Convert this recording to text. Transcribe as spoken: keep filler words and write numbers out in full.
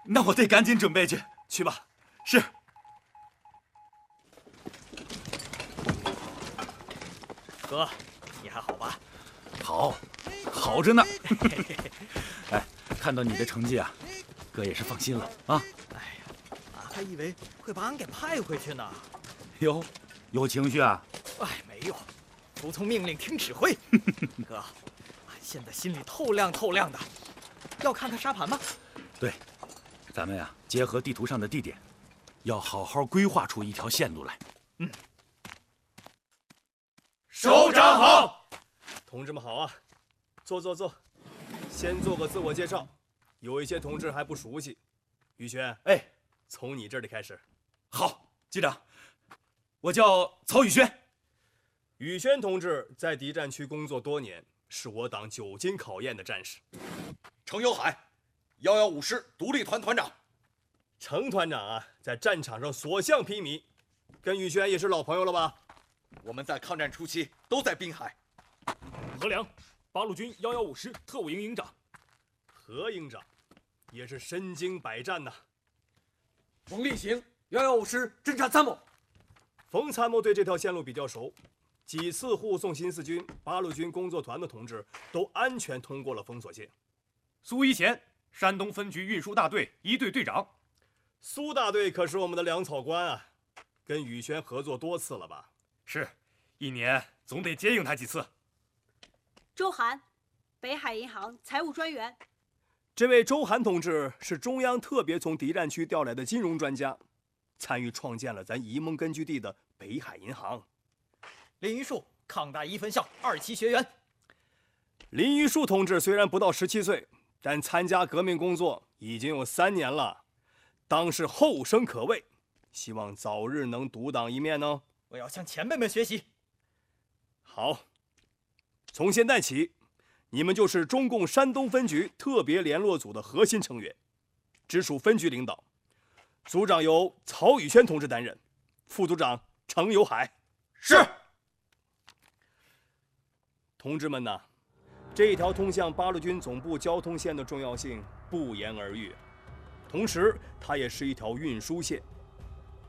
那我得赶紧准备去，去吧。是。 哥，你还好吧？ 好，好着呢。哎，看到你的成绩啊，哥也是放心了啊。 哎呀，俺还以为会把俺给派回去呢。 哟，有情绪啊？ 哎，没有，服从命令，听指挥。哥，俺现在心里透亮透亮的。要看看沙盘吗？ 对，咱们呀，结合地图上的地点，要好好规划出一条线路来。 嗯。 首长好，同志们好啊！坐坐坐，先做个自我介绍，有一些同志还不熟悉。宇轩， 哎， 从你这里开始。 好，机长，我叫曹宇轩。 宇轩同志在敌占区工作多年，是我党久经考验的战士。 程有海，幺幺五师独立团团长。 程团长啊，在战场上所向披靡，跟宇轩也是老朋友了吧？ 我们在抗战初期都在滨海。 何良，八路军幺幺五师特务营营长。 何营长也是身经百战呐。 冯立行，幺幺五师侦察参谋。 冯参谋对这条线路比较熟，几次护送新四军、八路军工作团的同志都安全通过了封锁线。 苏一贤，山东分局运输大队一队队长。 苏大队可是我们的粮草官啊，跟宇轩合作多次了吧？ 是，一年总得接应他几次。 周涵，北海银行财务专员。 这位周涵同志是中央特别从敌占区调来的金融专家，参与创建了咱沂蒙根据地的北海银行。 林榆树，抗大一分校二期学员。 林榆树同志虽然不到十七岁，但参加革命工作已经有三年了，当是后生可畏，希望早日能独当一面呢。 我要向前辈们学习。 好，从现在起，你们就是中共山东分局特别联络组的核心成员，直属分局领导。组长由曹宇轩同志担任，副组长程有海。 是。 同志们呐，这一条通向八路军总部交通线的重要性不言而喻，同时它也是一条运输线。